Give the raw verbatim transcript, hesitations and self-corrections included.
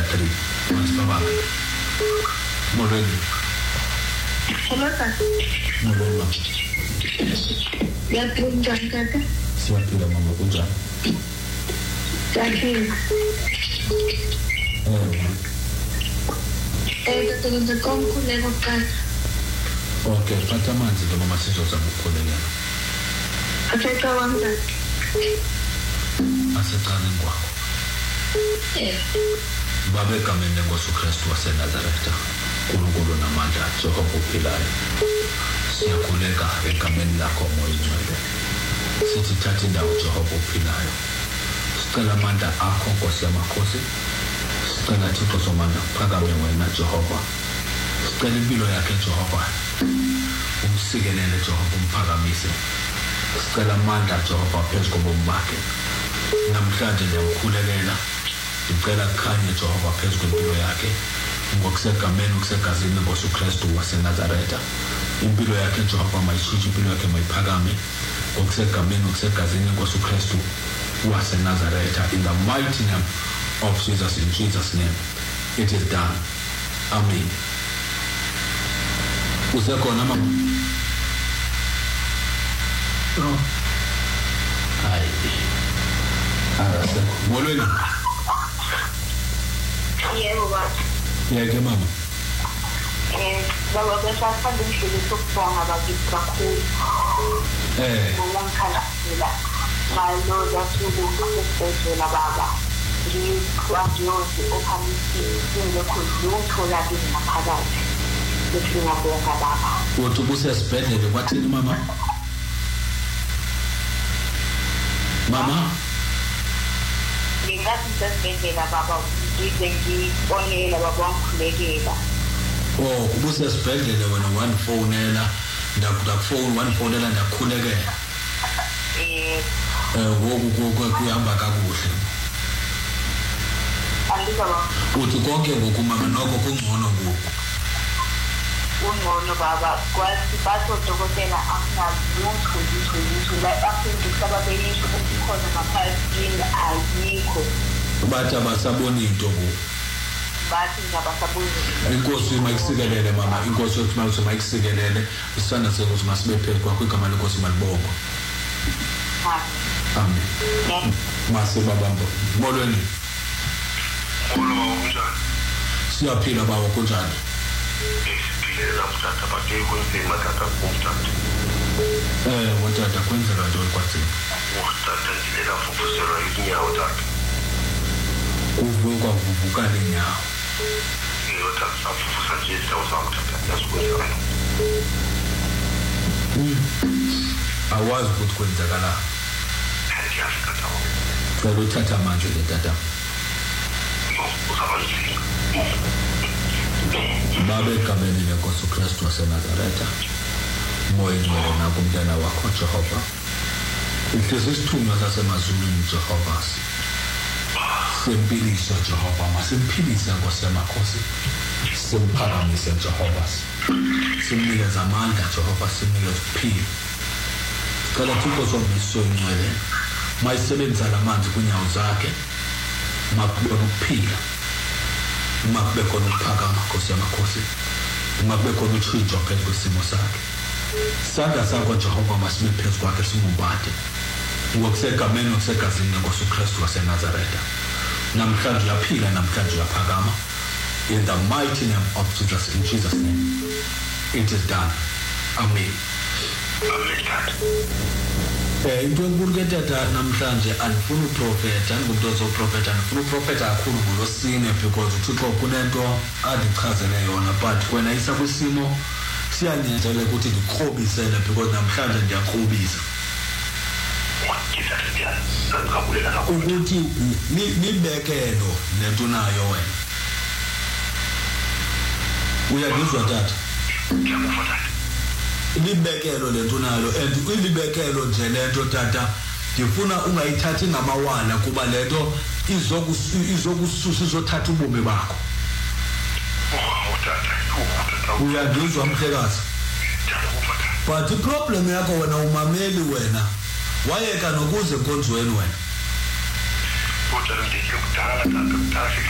three. Masibabanga. Molweni. Hello, sir. Molweni mama. Yaphila njani kaka? Siyaphila mama, kunjani? Yaphila. Eh. Eh, tata ngize konkhuleko kaka. Okay, phatha amanzi ke mama sizozama ukukhulelela. Asecabanga. Asecaleni kwakho. Eh. Baba egameni lenkosi uKristu waseNazaretha, uNkulunkulu namandla, Jehova ophilayo. Siyakhuleka egameni lakho moya ngcwele. Sithi thatha indawo Jehova ophilayo. Sicela amandla akho Nkosi yamakhosi. Sicela Thixo somandla phakame wena Jehova. Sicela impilo yakhe Jehova. Umsikelele Jehova umphakamise. Sicela amandla Jehova phezu kobomi bakhe. Namhlanje ngiyamkhulelela. Ngicela kukhanye Jehova phezu kwempilo yakhe. Ngokusegameni ukusegazini lenkosi uKristu waseNazaretha. Impilo yakhe Jehova mayishintshe, impilo yakhe mayiphakame. Ngokusegameni ukusegazini lenkosi uKristu waseNazaretha. In the mighty name of Jesus, in Jesus' name, it is done. Amen. Usekhona mama? Oh. Hayi. Arasekho. Molweni. Yebo baba. Yeke mama. Eh, baba besafanda indlela sokubonga bakithi kakhulu. Eh. Ngiyangikhalela. Malo zasuku esibhedlela baba. Ngikwaziyozi ophamisi ngekho lokuthola nginaphakathi. Ukuthi ngiyabonga baba. Uthi ubusesibhedlela kwathini mama? Mama? Ngingathi sesibhedlela baba ngize ngibonela baba wangikhulekela. Oh, ubusesibhedlela wena one phonela ndakufone one phonela ndakhulekela. Eh, Eh ngoku kuyahamba kakuhle. andika baba. Uthi konke ngoku mama nokho kungcono ngoku. Ungcono baba kwathi batho dokotela akunalutho lutho lutho la aphinde sababeyisho ukuthi khona ngaphakathi ayikho. Bathi abasaboni into ngoku. Bathi ngabasabuni. Inkosi mayikusikelele mama, inkosi yokuthi manje mayikusikelele isandla sekho masibe phezu kwakho igama lenkosi malibongo. Amen. Yeah. Masibabamba. Molweni. Molo kunjani? Siyaphila bawo kunjani? Isiphila mthatha bathe kwenzima tata kumthatha. Eh, wotata kwenzeka ntoni kwathini? Uthatha ndilela mfufuzelo inyawo tata. Uvuka kuvuka lenyawo. Iyo tata safufuza nje isawo sakho tata yasikwenza. Awazi ukuthi kwenzakala. Ndiyazi tata. Cela uthatha manje le tata. Uzabanzi. Baba egameni lenkosi uKristu waseNazaretha, moya ngcwele nako umntana wakho Jehova. Ihlezi isithunywa sasemazulwini Jehova. Sempilisa Jehova, masimphilise Nkosi yamakhosi. Simphakamise Jehova. Simnikeza amandla Jehova, simnikeza ukuphila. Cela Thixo somiso ngcwele mayisebenza lamanzi kunyawo zakhe, makube ukuphila. Makube khona ukuphakama Nkosi yamakhosi. Makube khona utshintsho phezu kwesimo sakhe. Sandla sakho Jehova masibe phezu kwakhe simumbade. Ngokusegameni ngokusegazini lenkosi uKristu waseNazaretha. Namhlanje uyaphila, namhlanje uyaphakama. In the mighty name of Jesus, in Jesus' name, it is done. Amen. Amen tata. Eh, into enkulu ke tata namhlanje andifuna uprofeta, andingumuntu ozoprofeta, ndifuna uprofeta kakhulu ngolosine because uThixo kunento adichazele yona but wena isa kwisimo siyanyanzela ukuthi ndikrobisele because namhlanje ndiyakrobisa. Ukuthi nibekelo lento nayo wena. Uyangizwa tata? Ngiyakuzwa tata. Libekelo lento nalo and ilibekelo nje lento tata ngifuna ungayithathi ngamawala kuba lento izokususa izothatha ubomi bakho. Oh tata. Uyangizwa mhlekazi? But iproblem yakho wena umameli wena wayeka nokuze enkonzweni wena. Uthatha ndikudala tata.